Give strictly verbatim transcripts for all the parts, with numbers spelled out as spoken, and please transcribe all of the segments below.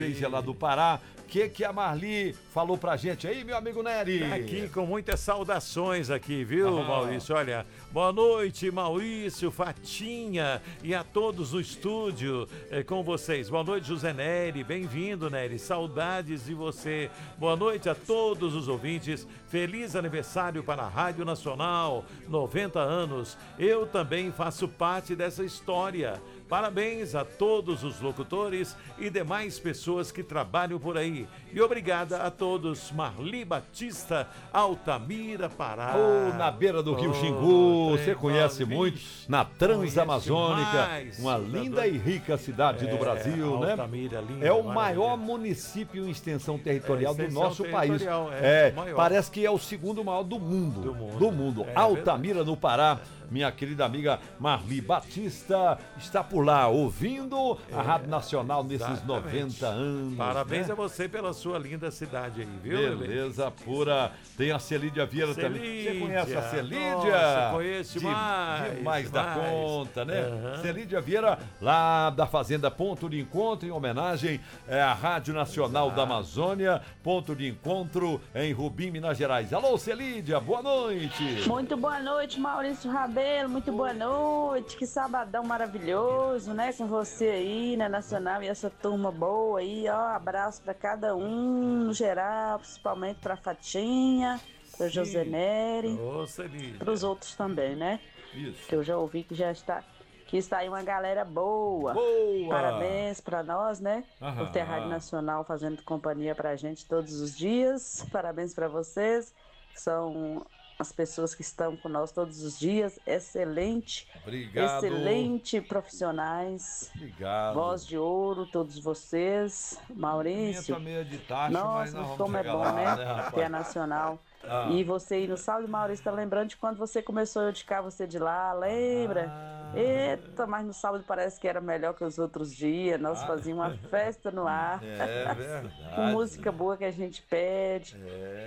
lá do Pará. O que, que a Marli falou pra gente aí, meu amigo Nery? Tá aqui com muitas saudações aqui, viu, ah. Maurício? Olha, boa noite, Maurício, Fatinha e a todos no estúdio é, com vocês. Boa noite, José Nery, bem-vindo, Nery, saudades de você. Boa noite a todos os ouvintes, feliz aniversário para a Rádio Nacional, noventa anos. Eu também faço parte dessa história. Parabéns a todos os locutores e demais pessoas que trabalham por aí. E obrigada a todos. Marli Batista, Altamira, Pará. Oh, na beira do Rio oh, Xingu, você conhece muito. Na Transamazônica, uma linda e rica cidade é, do Brasil, né? Altamira, linda, é o maior município em extensão territorial é, extensão do nosso país. É, é parece que é o segundo maior do mundo. Do mundo. Do mundo. É, Altamira, no Pará. Minha querida amiga Marli Batista está por lá, ouvindo é, a Rádio Nacional nesses exatamente. noventa anos. Parabéns né? a você pela sua linda cidade aí, viu? Beleza pura. Tem a Celídia Vieira Celídia. também. Você conhece a Celídia? Nossa, conheço demais. Demais da conta, né? Uhum. Celídia Vieira, lá da Fazenda Ponto de Encontro, em homenagem é, à Rádio Nacional ah. da Amazônia, Ponto de Encontro em Rubim, Minas Gerais. Alô, Celídia, boa noite. Muito boa noite, Maurício Rabelo. Muito boa noite, que sabadão maravilhoso, né, com você aí na Nacional e essa turma boa aí, ó, abraço pra cada um, no geral, principalmente pra Fatinha, pra José Nery, pros outros também, né, isso. Que eu já ouvi que já está, que está aí uma galera boa, boa. Parabéns pra nós, né, Aham. por ter a Rádio Nacional fazendo companhia pra gente todos os dias, parabéns pra vocês, que são... as pessoas que estão com nós todos os dias, excelente, obrigado. Excelente profissionais, obrigado. Voz de ouro, todos vocês, Maurício, meia de taxa, nossa, mas como é bom, lá, né, né ter a Nacional. Ah. E você aí no Salve Maurício, tá lembrando de quando você começou a eu de cá, você de lá, lembra? Ah. Eita, mas no sábado parece que era melhor que os outros dias, nós ah. fazíamos uma festa no ar, é verdade, com música boa que a gente pede, é.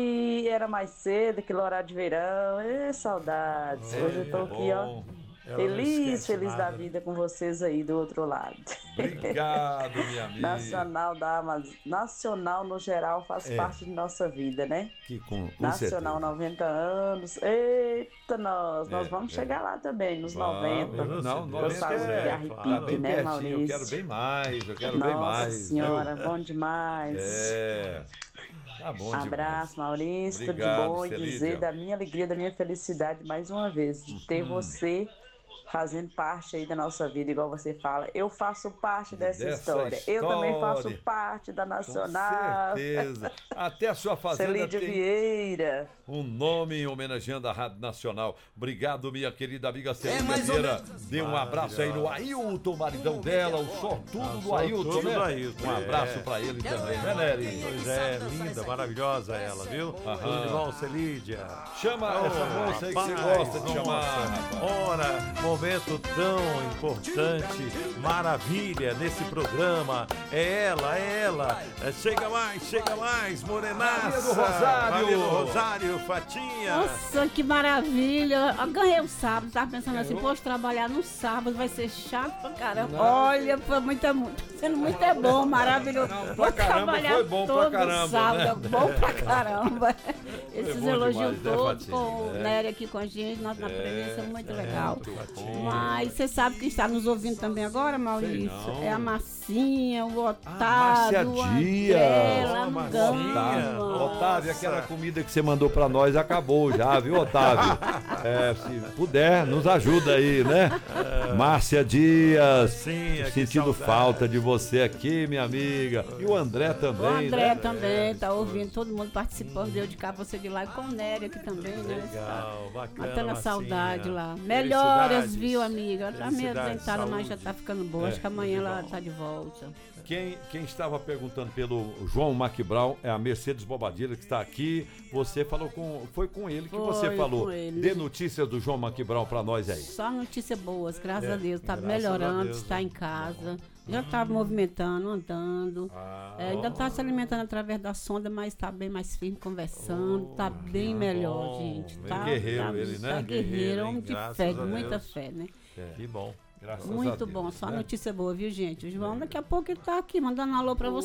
E era mais cedo, aquele horário de verão, e saudades, é, hoje eu tô aqui, ó. Ela feliz, feliz nada. Da vida com vocês aí do outro lado. Obrigado, minha amiga. Nacional da Amazônia, Nacional no geral faz é. parte de nossa vida, né? Que com, com Nacional certeza. noventa anos. Eita, nós, é, nós vamos é. chegar lá também, nos vamos, noventa. Não, noventa é, é claro, né, Maurício? Eu quero bem mais, eu quero nossa bem mais. Nossa senhora, viu? Bom demais. É. Tá bom, abraço, demais. Maurício, obrigado, tudo bom e Celídia. Dizer da minha alegria, da minha felicidade mais uma vez, de ter hum. você fazendo parte aí da nossa vida, igual você fala. Eu faço parte dessa, dessa história. história. Eu também faço parte da Nacional. Com certeza. Até a sua fazenda Celídia tem Vieira. um nome homenageando a Rádio Nacional. Obrigado, minha querida amiga Celídia é Vieira. Dê um abraço aí no Ailton, maridão dela, o sortudo do Ailton, né? Do Ailton, um abraço é. pra ele também, né, Nery? Pois é, linda, maravilhosa ela, viu? Tudo de bom, Celídia. Chama oh, essa moça aí que você gosta de chamar. Ora, momento tão importante, maravilha nesse programa. É ela, é ela. É, chega mais, chega mais, morenaça. Maria do Rosário. Maria do Rosário, Fatinha. Nossa, que maravilha. Eu ganhei o sábado, tava pensando assim, poxa, trabalhar no sábado vai ser chato pra caramba. Não. Olha, foi muito, muito, sendo muito é bom, maravilhoso. Não, pra caramba, foi bom pra caramba, sábado, né? bom pra caramba. Esses elogios demais, todos, né, com o é. Nery aqui com a gente, nós na presença, muito é, legal. Muito Mas você sabe quem está nos ouvindo também agora, Maurício? É a Marcinha, o Otávio, ah, o André, lá no oh, Gama. Otávio, aquela comida que você mandou pra nós acabou já, viu, Otávio? É, se puder, nos ajuda aí, né? É. Márcia Dias, Sim, sentindo falta de você aqui, minha amiga. E o André também, O André né? também, tá ouvindo, todo mundo participando, eu de cá, você de lá, e com o Nery aqui também, né? Legal, bacana, matando a saudade lá. Melhoras, Melhoras, viu, amiga? Ela tá meio dentada, mas já tá ficando boa. É, Acho que amanhã ela tá de volta. Quem, quem estava perguntando pelo João McBrown é a Mercedes Bobadilla, que está aqui. Você falou com... Foi com ele que Foi você falou. Ele. Dê notícias do João McBrown para nós aí. Só notícias boas, graças é, a Deus. Tá graças melhorando, Deus, está né? em casa. Já tá movimentando, andando. Ah, é, ainda tá se alimentando através da sonda, mas tá bem mais firme, conversando. Oh, tá bem melhor, bom. gente. Bem Tá, guerreiro tá, ele, né? Tá guerreiro, Guerreiro, homem de graças fé, a de muita Deus. fé, né? É. Que bom. Graças Muito a Deus, bom, só né? notícia boa, viu, gente? O João daqui a pouco ele tá aqui mandando um alô pra você.